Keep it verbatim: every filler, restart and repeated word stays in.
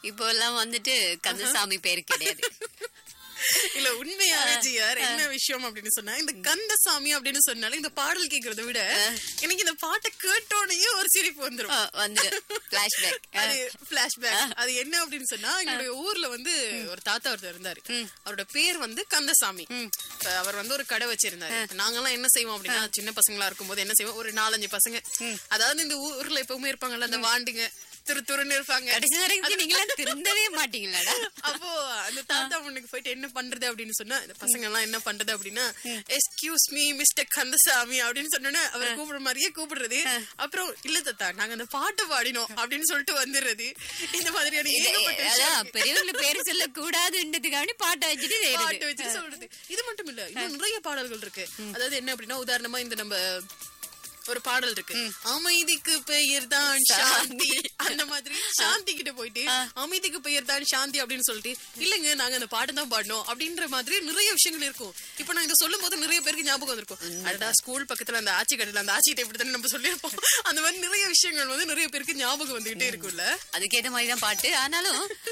இப்போ எல்லாம் வந்துட்டு கந்தசாமி பேரு கிடையாது. இல்ல உண்மையாவே ஜிஆர் என்ன விஷயம் அப்படின்னு சொன்னா இந்த கந்தசாமி அப்படின்னு சொன்னாலும் இந்த பாடல் கேக்குறத விட எனக்கு இந்த பாட்டை கேட்டோடனே ஒரு சிரிப்பு வந்துரும். அது பிளாஷ்பேக். அது என்ன அப்படின்னு சொன்னா எங்களுடைய ஊர்ல வந்து ஒரு தாத்தா ஒருத்தர் இருந்தாரு. அவரோட பேர் வந்து கந்தசாமி. அவர் வந்து ஒரு கடை வச்சிருந்தாரு. நாங்கெல்லாம் என்ன செய்வோம் அப்படின்னா சின்ன பசங்களா இருக்கும் போது என்ன செய்வோம், ஒரு நாலஞ்சு பசங்க, அதாவது இந்த ஊர்ல எப்பவுமே இருப்பாங்கல்ல அந்த வாண்டுங்க, துரு துருன்னு இருப்பாங்க. கடைசி வரைக்கும் நீங்களா திருந்தவே மாட்டீங்களாடா. அப்போ அந்த தாத்தா முன்னுக்கு போயிட்டு என்ன பண்றது அப்படின்னு சொன்னா இந்த பசங்க எல்லாம் என்ன பண்றது அப்படின்னா, எஸ்கியூஸ் மீ மிஸ்டர் கந்தசாமி அப்படின்னு சொன்னோன்னா அவர் கூப்பிடுற மாதிரியே கூப்பிடுறது. அப்புறம் இல்ல தாத்தா நாங்க அந்த பாட்டு பாடினோம் அப்படின்னு சொல்லிட்டு வந்துடுறது. இந்த மாதிரியான பெரியவங்களை பேரு சொல்ல கூடாதுன்றதுக்காக பாட்டை வச்சுட்டு பாட்டு வச்சுட்டு சொல்றது. இது மட்டும் இல்ல, இன்னும் நிறைய பாடல்கள் இருக்கு. அதாவது என்ன அப்படின்னா உதாரணமா இந்த நம்ம ஒரு பாடல் இருக்கு, அமைதிக்கு பெயர் தான் சாந்தி. அந்த மாதிரி சாந்தி கிட்ட போயிட்டு அமைதிக்கு பெயர் தான் சாந்தி அப்படின்னு சொல்லிட்டு இல்லங்க நாங்க அந்த பாட்டு தான் பாடணும் அப்படின்ற மாதிரி நிறைய விஷயங்கள் இருக்கும். இப்ப நான் இதை சொல்லும் போது நிறைய பேருக்கு ஞாபகம் வந்திருக்கும், அடடா ஸ்கூல் பக்கத்துல அந்த ஆட்சி கடையில அந்த ஆட்சி கிட்ட இப்படித்தானே நம்ம சொல்லியிருப்போம். அந்த மாதிரி நிறைய விஷயங்கள் வந்து நிறைய பேருக்கு ஞாபகம் வந்துகிட்டே இருக்கும்ல. அதுக்கேற்ற மாதிரிதான் பாட்டு. ஆனாலும்